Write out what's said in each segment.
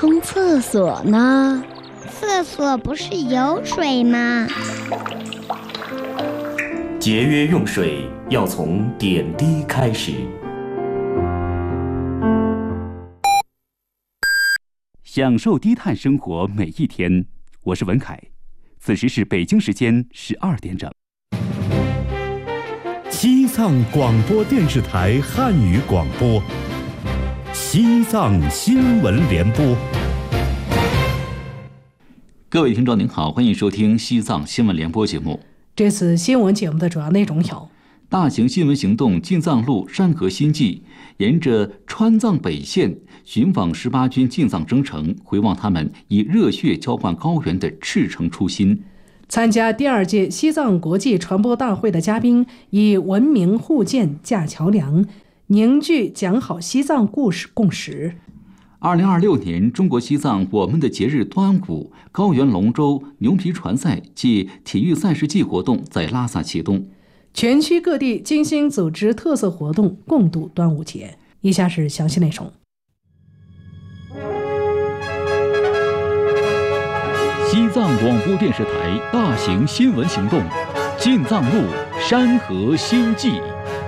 冲厕所呢？ 厕所不是有水吗？ 节约用水要从点滴开始。 享受低碳生活每一天，我是文凯。此时是北京时间12点整。 西藏广播电视台汉语广播，西藏新闻联播。 各位听众您好，欢迎收听西藏新闻联播节目。 这次新闻节目的主要内容有： 大型新闻行动进藏路山河新纪，沿着川藏北线寻访18军进藏征程，回望他们以热血浇灌高原的赤诚初心。 参加第2届西藏国际传播大会的嘉宾以文明互鉴架桥梁，凝聚讲好西藏故事共识。 2026年中国西藏我们的节日端午高原龙舟牛皮船赛暨体育赛事季活动在拉萨启动， 全区各地精心组织特色活动，共度端午节。以下是详细内容。 西藏广播电视台大型新闻行动，进藏路山河新纪。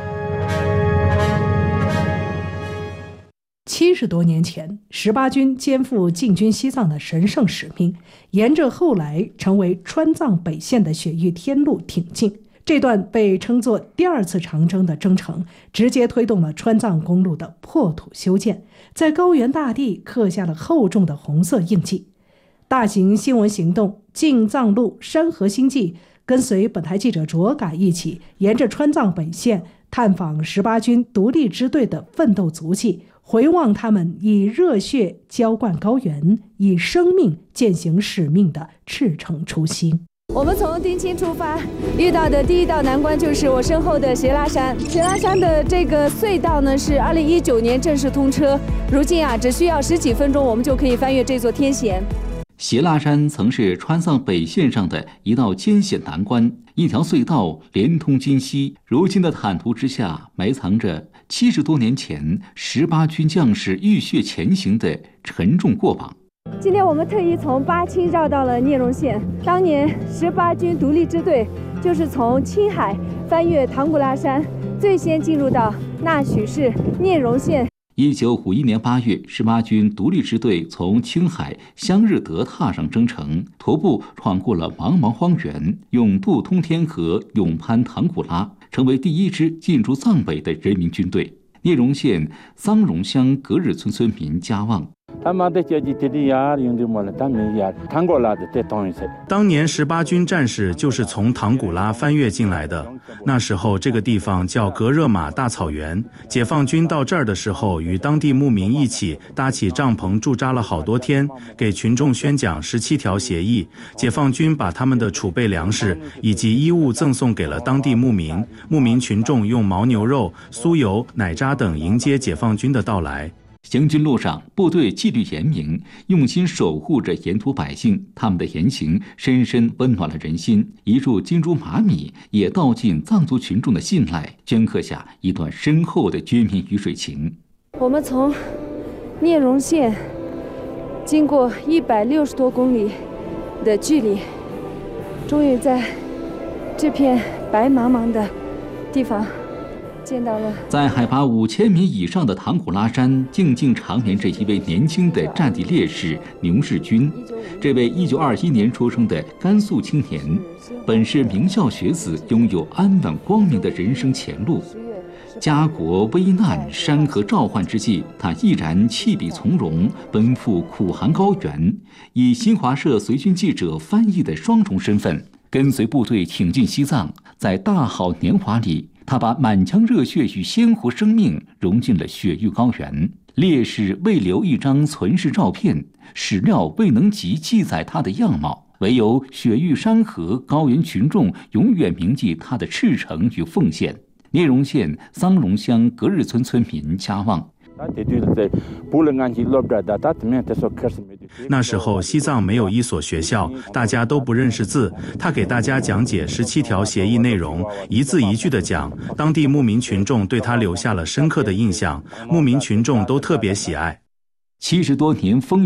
70多年前，18军肩负进军西藏的神圣使命，沿着后来成为川藏北线的雪域天路挺进。这段被称作第2次长征的征程，直接推动了川藏公路的破土修建，在高原大地刻下了厚重的红色印记。大型新闻行动进藏路山河新纪，跟随本台记者卓嘎一起，沿着川藏北线探访18军独立支队的奋斗足迹，回望他们以热血浇灌高原，以生命践行使命的赤诚初心。 我们从丁青出发，遇到的第一道难关就是我身后的斜拉山。斜拉山的这个隧道呢，是2019年正式通车，如今只需要10几分钟，我们就可以翻越这座天险。 斜拉山曾是川藏北线上的一道艰险难关，一条隧道连通今西。如今的坦途之下，埋藏着70多年前18军将士浴血前行的沉重过往。 今天我们特意从巴青绕到了聂荣县，当年18军独立支队就是从青海翻越唐古拉山，最先进入到纳曲市聂荣县。 1951年8月，18军独立支队从青海香日德踏上征程，徒步闯过了茫茫荒原，勇渡通天河，勇攀唐古拉，成为第1支进驻藏北的人民军队。聂荣县桑荣乡格日村村民家旺， 当年18军战士就是从唐古拉翻越进来的，那时候这个地方叫格热玛大草原。解放军到这儿的时候，与当地牧民一起搭起帐篷驻扎了好多天，给群众宣讲17条协议。解放军把他们的储备粮食以及衣物赠送给了当地牧民，牧民群众用牦牛肉、酥油、奶渣等迎接解放军的到来。 行军路上，部队纪律严明，用心守护着沿途百姓，他们的言行深深温暖了人心。一束金珠麻米也道尽藏族群众的信赖，镌刻下一段深厚的军民鱼水情。 我们从聂荣县经过160多公里的距离，终于在这片白茫茫的地方见到了。 在海拔5000米以上的唐古拉山，静静长眠着一位年轻的战地烈士牛世军。这位1921年出生的甘肃青年，本是名校学子，拥有安稳光明的人生前路。家国危难、山河召唤之际，他毅然弃笔从戎，奔赴苦寒高原，以新华社随军记者、翻译的双重身份，跟随部队挺进西藏。在大好年华里，他把满腔热血与鲜活生命融进了雪域高原。烈士未留一张存世照片，史料未能及记载他的样貌，唯有雪域山河高原群众永远铭记他的赤诚与奉献。聂荣县桑荣乡格日村村民家旺， 那时候西藏没有一所学校，大家都不认识字。他给大家讲解17条协议内容，一字一句地讲，当地牧民群众对他留下了深刻的印象，牧民群众都特别喜爱。 70多年风